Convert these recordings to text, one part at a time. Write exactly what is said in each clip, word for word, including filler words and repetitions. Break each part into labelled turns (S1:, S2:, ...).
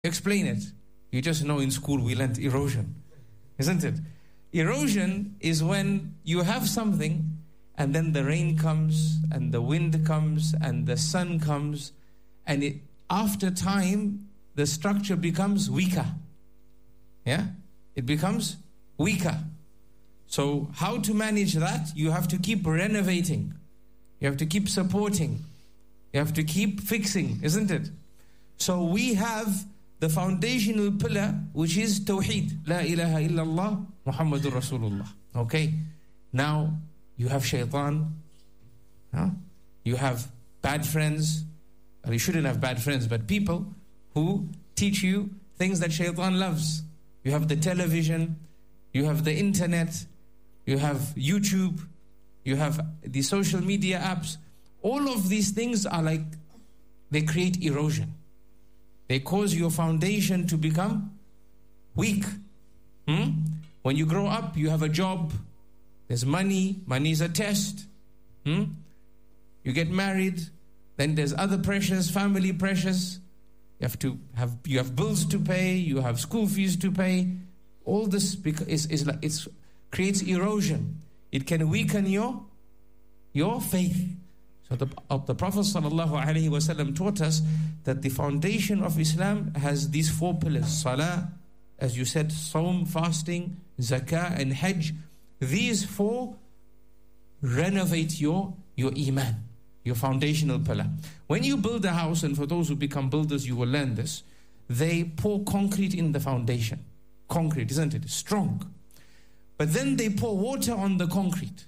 S1: Explain it. You just know in school we learnt erosion, isn't it? Erosion is when you have something and then the rain comes and the wind comes and the sun comes, and it, after time the structure becomes weaker. Yeah? It becomes weaker. So how to manage that? You have to keep renovating. You have to keep supporting. You have to keep fixing, isn't it? So we have the foundational pillar, which is Tawheed. La ilaha illallah, Muhammadur Rasulullah. Okay? Now, you have shaitan. Huh? You have bad friends. Well, you shouldn't have bad friends, but people who teach you things that shaitan loves. You have the television. You have the internet. You have YouTube. You have the social media apps. All of these things are like, they create erosion. They cause your foundation to become weak. Hmm? When you grow up, you have a job. There's money. Money is a test. Hmm? You get married. Then there's other pressures, family pressures. You have to have you have bills to pay. You have school fees to pay. All this is is like it's creates erosion. It can weaken your your faith. So the, uh, the Prophet ﷺ taught us that the foundation of Islam has these four pillars. Salah, as you said, Sawm, fasting, Zakah and Hajj. These four renovate your, your Iman, your foundational pillar. When you build a house, and for those who become builders, you will learn this, they pour concrete in the foundation. Concrete, isn't it? Strong. But then they pour water on the concrete.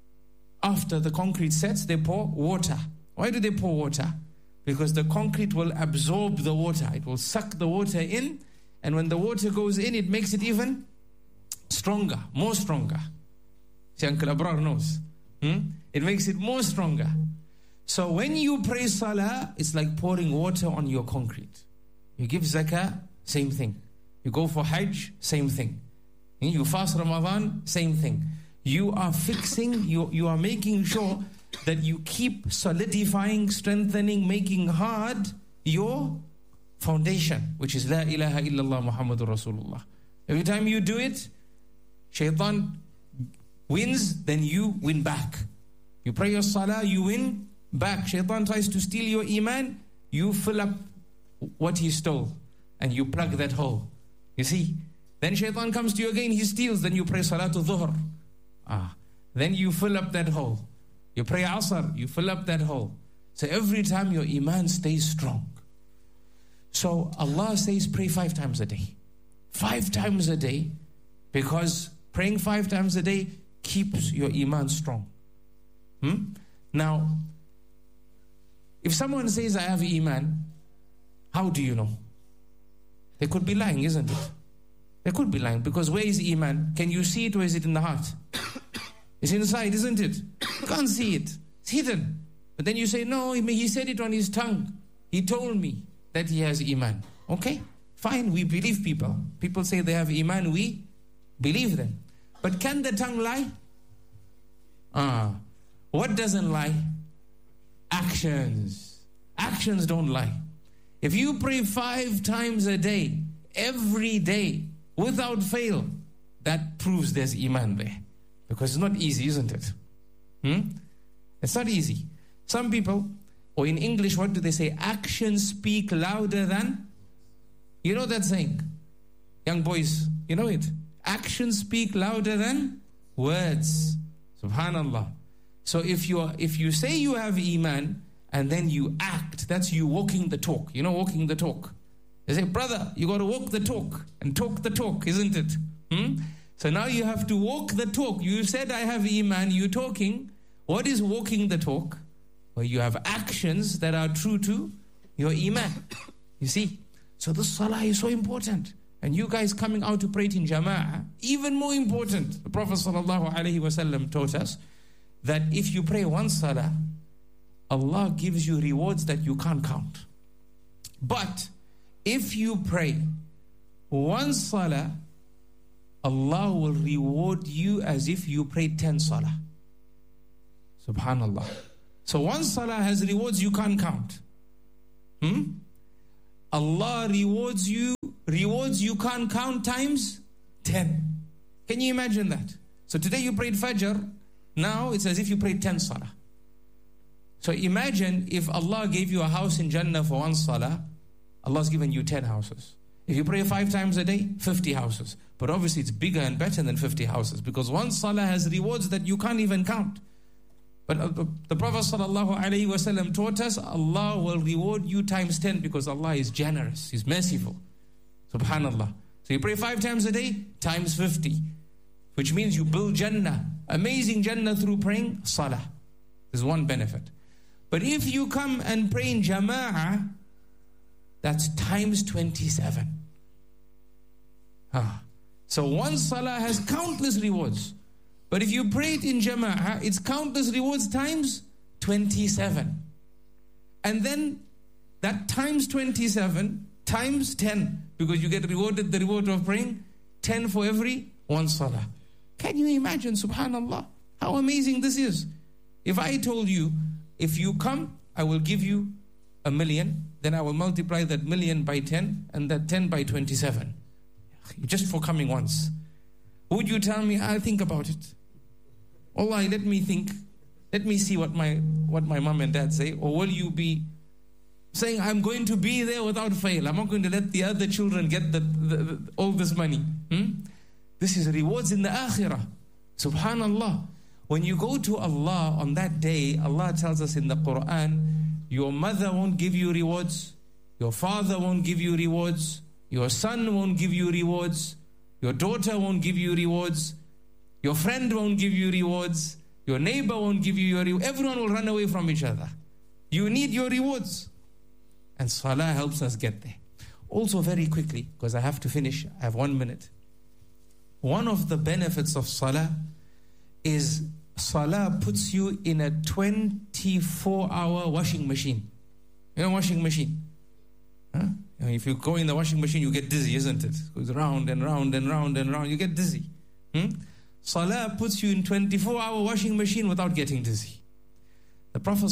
S1: After the concrete sets, they pour water. Why do they pour water? Because the concrete will absorb the water. It will suck the water in, and when the water goes in, it makes it even stronger, more stronger. See, Uncle Abrar knows. Hmm? It makes it more stronger. So when you pray Salah, it's like pouring water on your concrete. You give Zakah, same thing. You go for Hajj, same thing. You fast Ramadan, same thing. You are fixing, you, you are making sure that you keep solidifying, strengthening, making hard your foundation, which is La ilaha illallah Muhammadur Rasulullah. Every time you do it, shaitan wins, then you win back. You pray your salah, you win back. Shaitan tries to steal your iman, you fill up what he stole, and you plug that hole. You see? Then shaitan comes to you again, he steals, then you pray Salatul Dhuhr. Ah, then you fill up that hole. You pray Asr, you fill up that hole. So every time your iman stays strong. So Allah says pray five times a day. Five times a day, because praying five times a day keeps your iman strong. Hmm? Now, if someone says I have iman, how do you know? They could be lying, isn't it? They could be lying, because where is iman? Can you see it, or is it in the heart? It's inside, isn't it? You can't see it. It's hidden. But then you say, no, he said it on his tongue. He told me that he has iman. Okay, fine, we believe people. People say they have iman, we believe them. But can the tongue lie? Ah, what doesn't lie? Actions. Actions don't lie. If you pray five times a day, every day, without fail, that proves there's iman there. Because it's not easy, isn't it? Hmm? It's not easy. Some people, or in English, what do they say? Actions speak louder than... You know that saying? Young boys, you know it? Actions speak louder than words. Subhanallah. So if you are, if you say you have iman, and then you act, that's you walking the talk. You know walking the talk? They say, brother, you got to walk the talk, and talk the talk, isn't it? Hmm? So now you have to walk the talk. You said I have iman, you're talking. What is walking the talk? Well, you have actions that are true to your iman. You see? So the salah is so important. And you guys coming out to pray it in jama'ah, even more important. The Prophet ﷺ taught us that if you pray one salah, Allah gives you rewards that you can't count. But if you pray one salah, Allah will reward you as if you prayed ten salah. Subhanallah. So one salah has rewards you can't count. Hmm? Allah rewards you, rewards you can't count times ten. Can you imagine that? So today you prayed Fajr, now it's as if you prayed ten Salah. So imagine if Allah gave you a house in Jannah for one Salah, Allah's given you ten houses. If you pray five times a day, fifty houses. But obviously it's bigger and better than fifty houses, because one Salah has rewards that you can't even count. But uh, the Prophet ﷺ taught us, Allah will reward you times ten, because Allah is generous, He's merciful. Subhanallah. So you pray five times a day, times fifty. Which means you build Jannah, amazing Jannah through praying Salah. There's one benefit. But if you come and pray in Jama'ah, that's times twenty-seven. Ah. So one Salah has countless rewards. But if you pray it in Jama'ah, it's countless rewards times twenty-seven. And then that times twenty-seven times ten, because you get rewarded the reward of praying ten for every one Salah. Can you imagine, subhanallah, how amazing this is? If I told you, if you come, I will give you a million, then I will multiply that million by ten, and that ten by twenty-seven. Just for coming once. Would you tell me, I'll think about it? Allah, let me think. Let me see what my what my mom and dad say. Or will you be saying, I'm going to be there without fail. I'm not going to let the other children get the, the, the, all this money. Hmm? This is rewards in the akhirah. Subhanallah. When you go to Allah on that day, Allah tells us in the Quran, your mother won't give you rewards, your father won't give you rewards, your son won't give you rewards, your daughter won't give you rewards, your friend won't give you rewards, your neighbor won't give you your rewards. Everyone will run away from each other. You need your rewards. And Salah helps us get there. Also very quickly, because I have to finish, I have one minute. One of the benefits of Salah is Salah puts you in a twenty-four hour washing machine. You know, washing machine. Huh? You know, if you go in the washing machine, you get dizzy, isn't it? It goes round and round and round and round. You get dizzy. Hmm? Salah puts you in twenty-four hour washing machine without getting dizzy. The Prophet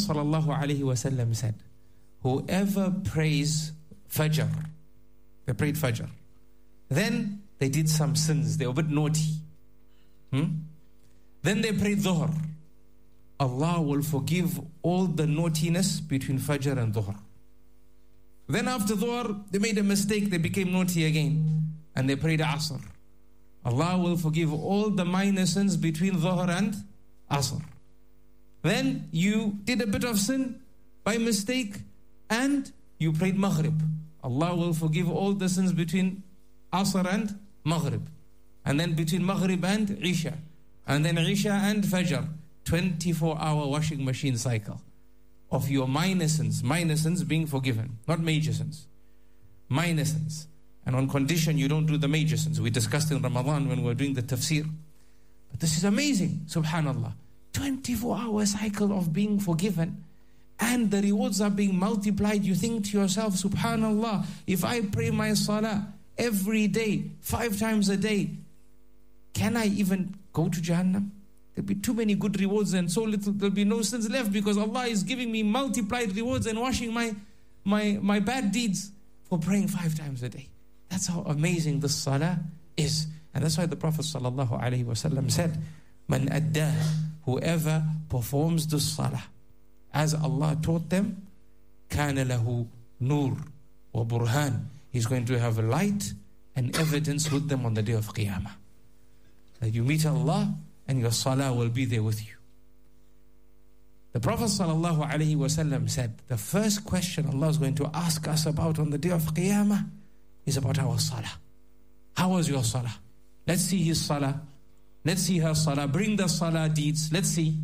S1: ﷺ said, whoever prays Fajr, they prayed Fajr, then they did some sins, they were a bit naughty. Hmm? Then they prayed Dhuhr. Allah will forgive all the naughtiness between Fajr and Dhuhr. Then after Dhuhr, they made a mistake, they became naughty again. And they prayed Asr. Allah will forgive all the minor sins between Dhuhr and Asr. Then you did a bit of sin by mistake and you prayed Maghrib. Allah will forgive all the sins between Asr and Maghrib. And then between Maghrib and Isha. And then Isha and Fajr. twenty-four hour washing machine cycle of your minor sins. Minor sins being forgiven, not major sins. Minor sins. And on condition you don't do the major sins. We discussed in Ramadan when we were doing the tafsir. But this is amazing, subhanallah. twenty-four hour cycle of being forgiven. And the rewards are being multiplied. You think to yourself, subhanallah, if I pray my salah every day, five times a day, can I even go to Jahannam? There'll be too many good rewards and so little, there'll be no sins left, because Allah is giving me multiplied rewards and washing my, my, my bad deeds for praying five times a day. That's how amazing the salah is. And that's why the Prophet ﷺ said, Man adda, whoever performs the salah as Allah taught them, kana lahu nur wa burhan. He's going to have a light and evidence with them on the day of Qiyamah. That you meet Allah and your salah will be there with you. The Prophet ﷺ said, the first question Allah is going to ask us about on the day of Qiyamah is about our salah. How was your salah? Let's see his salah. Let's see her salah. Bring the salah deeds. Let's see.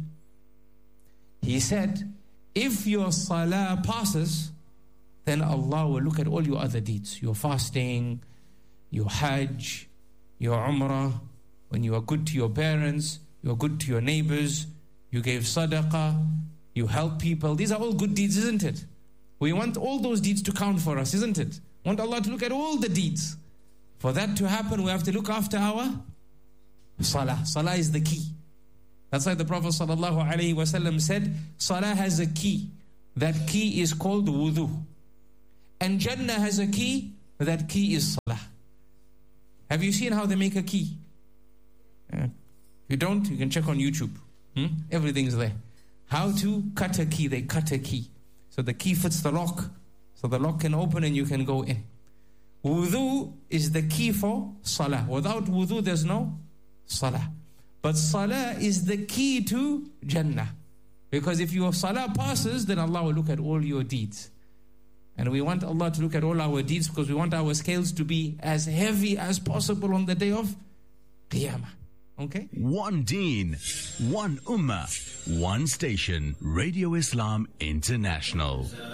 S1: He said, if your salah passes, then Allah will look at all your other deeds. Your fasting, your hajj, your umrah, when you are good to your parents, you are good to your neighbors, you gave sadaqah, you help people. These are all good deeds, isn't it? We want all those deeds to count for us, isn't it? We want Allah to look at all the deeds. For that to happen, we have to look after our salah. Salah is the key. That's why the Prophet ﷺ said, salah has a key. That key is called wudu. And Jannah has a key. That key is Salah. Have you seen how they make a key? Uh, if you don't, you can check on YouTube. Hmm? Everything's there. How to cut a key. They cut a key. So the key fits the lock. So the lock can open and you can go in. Wudu is the key for Salah. Without wudu, there's no Salah. But Salah is the key to Jannah. Because if your Salah passes, then Allah will look at all your deeds. And we want Allah to look at all our deeds because we want our scales to be as heavy as possible on the day of Qiyamah. Okay?
S2: One Deen, one Ummah, one station, Radio Islam International.